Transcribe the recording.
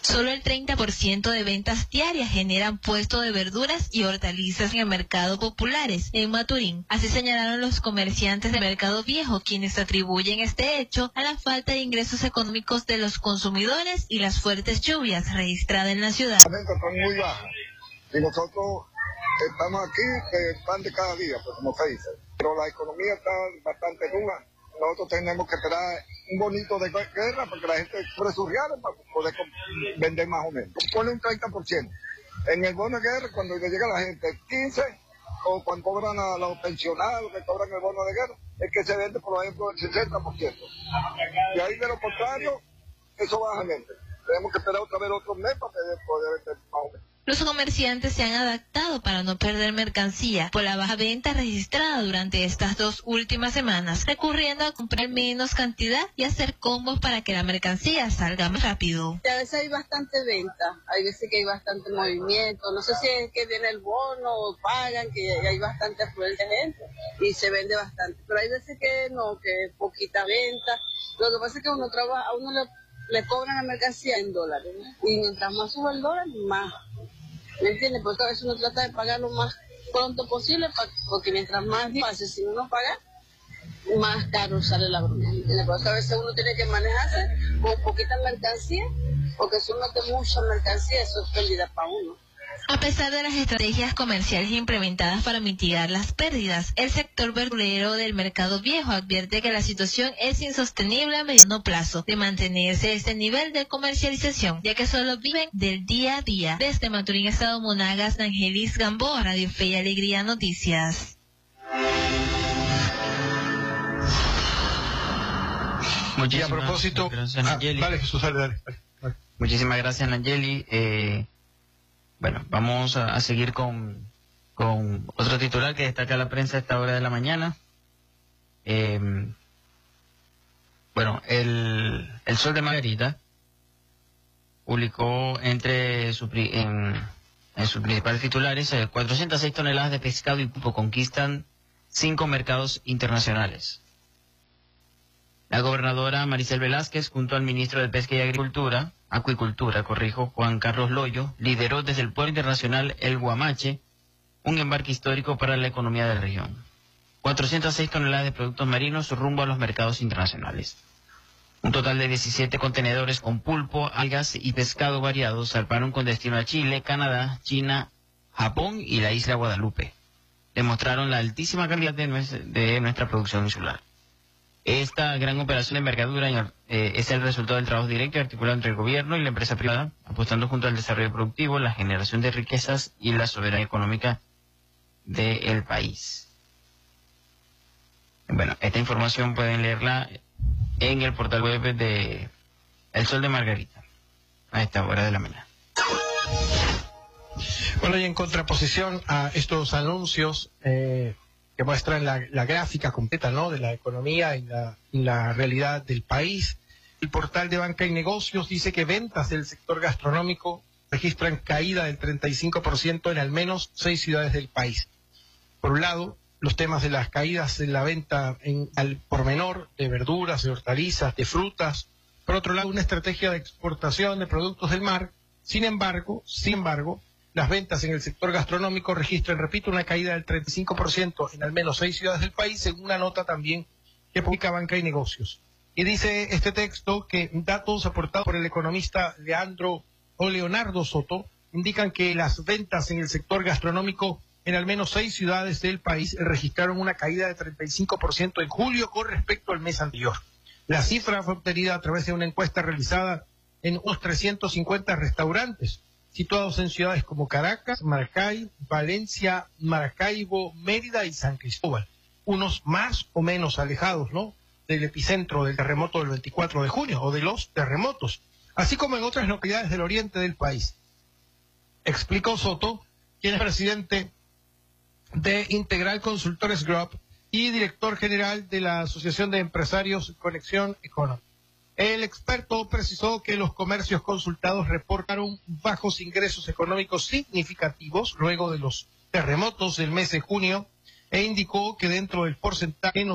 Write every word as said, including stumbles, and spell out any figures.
Solo el treinta por ciento de ventas diarias generan puestos de verduras y hortalizas en el mercado populares en Maturín. Así señalaron los comerciantes del Mercado Viejo, quienes atribuyen este hecho a la falta de ingresos económicos de los consumidores y las fuertes lluvias registradas en la ciudad. Las ventas son muy bajas y nosotros estamos aquí de pan de cada día, pues como se dice. Pero la economía está bastante dura. Nosotros tenemos que esperar un bonito de guerra para que la gente sobre sus reales para poder vender más o menos. Pone un treinta por ciento. En el bono de guerra, cuando le llega a la gente quince, o cuando cobran a los pensionados que cobran el bono de guerra, es que se vende, por ejemplo, el sesenta por ciento. Y ahí de lo contrario, eso baja lento. Tenemos que esperar otra vez otro mes para poder vender más o menos. Los comerciantes se han adaptado para no perder mercancía por la baja venta registrada durante estas dos últimas semanas, recurriendo a comprar menos cantidad y hacer combos para que la mercancía salga más rápido. A veces hay bastante venta, hay veces que hay bastante movimiento, no sé si es que viene el bono o pagan, que hay bastante afluencia de gente y se vende bastante, pero hay veces que no, que poquita venta. Lo que pasa es que uno trabaja, a uno le, le cobran la mercancía en dólares, ¿no? Y mientras más sube el dólar, más. ¿Me entiendes? Porque a veces uno trata de pagar lo más pronto posible, porque mientras más pase, si uno paga, más caro sale la broma. Porque a veces uno tiene que manejarse con poquita mercancía, porque si uno tiene mucha mercancía, eso es pérdida para uno. A pesar de las estrategias comerciales implementadas para mitigar las pérdidas, el sector verdurero del Mercado Viejo advierte que la situación es insostenible a mediano plazo de mantenerse este nivel de comercialización, ya que solo viven del día a día. Desde Maturín, Estado Monagas, Angelis Gamboa, Radio Fe y Alegría Noticias. Muchísimas, y a propósito, gracias, Nayeli. Ah, dale, Jesús, dale, dale, dale. Muchísimas gracias, Nayeli. Eh, Bueno, vamos a, a seguir con, con otro titular que destaca la prensa a esta hora de la mañana. Eh, bueno, el, el Sol de Margarita publicó entre su, en, en sus principales titulares eh, cuatrocientas seis toneladas de pescado y pulpo conquistan cinco mercados internacionales. La gobernadora Maricel Velázquez, junto al ministro de Pesca y Agricultura, Acuicultura, corrijo, Juan Carlos Loyo, lideró desde el puerto internacional El Guamache un embarque histórico para la economía de la región. cuatrocientas seis toneladas de productos marinos rumbo a los mercados internacionales. Un total de diecisiete contenedores con pulpo, algas y pescado variados zarparon con destino a Chile, Canadá, China, Japón y la isla Guadalupe. Demostraron la altísima calidad de nuestra, de nuestra producción insular. Esta gran operación de envergadura eh, es el resultado del trabajo directo y articulado entre el gobierno y la empresa privada, apostando junto al desarrollo productivo, la generación de riquezas y la soberanía económica del país. Bueno, esta información pueden leerla en el portal web de El Sol de Margarita, a esta hora de la mañana. Bueno, y en contraposición a estos anuncios eh, que muestran la, la gráfica completa, ¿no?, de la economía y la, y la realidad del país, el portal de Banca y Negocios dice que ventas del sector gastronómico registran caída del treinta y cinco por ciento en al menos seis ciudades del país. Por un lado, los temas de las caídas en la venta en, al por menor de verduras, de hortalizas, de frutas. Por otro lado, una estrategia de exportación de productos del mar. Sin embargo, sin embargo, las ventas en el sector gastronómico registran, repito, una caída del treinta y cinco por ciento en al menos seis ciudades del país, según una nota también que publica Banca y Negocios. Y dice este texto que datos aportados por el economista Leandro o Leonardo Soto indican que las ventas en el sector gastronómico en al menos seis ciudades del país registraron una caída de treinta y cinco por ciento en julio con respecto al mes anterior. La cifra fue obtenida a través de una encuesta realizada en unos trescientos cincuenta restaurantes situados en ciudades como Caracas, Maracay, Valencia, Maracaibo, Mérida y San Cristóbal, unos más o menos alejados, ¿no?, del epicentro del terremoto del veinticuatro de junio o de los terremotos, así como en otras localidades del oriente del país. Explicó Soto, quien es presidente de Integral Consultores Group y director general de la Asociación de Empresarios Conexión Económica. El experto precisó que los comercios consultados reportaron bajos ingresos económicos significativos luego de los terremotos del mes de junio e indicó que dentro del porcentaje